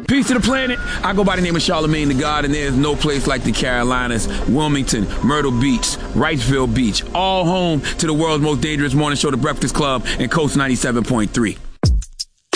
Peace to the planet. I go by the name of Charlemagne the God, and there's no place like the Carolinas, Wilmington, Myrtle Beach, Wrightsville Beach, all home to the world's most dangerous morning show, The Breakfast Club, and Coast 97.3.